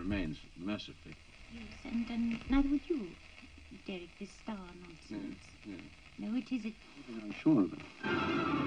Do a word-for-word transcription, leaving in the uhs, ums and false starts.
remains mercifully. Yes, and um, neither would you, Derek, this star nonsense. Yeah, yeah. No, it isn't. I'm sure of it.